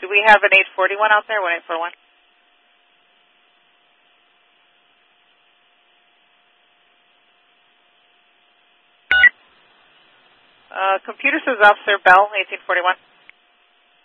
Do we have an 841 out there, 1841? Computer says Officer Bell, 1841.